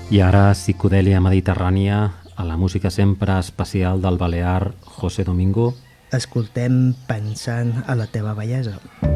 I ara psicodèlia mediterrània a la música sempre especial del balear José Domingo. Escoltem Pensant a la teva bellesa.